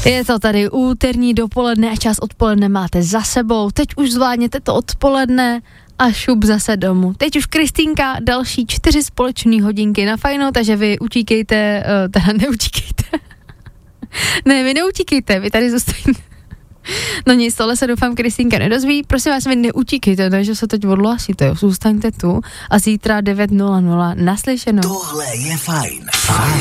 Je to tady úterní dopoledne a čas odpoledne máte za sebou. Teď už zvládněte to odpoledne a šup zase domů. Teď už Kristýnka, další 4 společné hodinky na fajnou, takže vy utíkejte, neutíkejte. Ne, vy neutíkejte, vy tady zůstaňte. No nic, tohle se doufám Kristýnka nedozví. Prosím vás, vy neutíkejte, takže se teď odhlásíte, jo. Zůstaňte tu a zítra 9:00 naslyšeno. Tohle je fajn.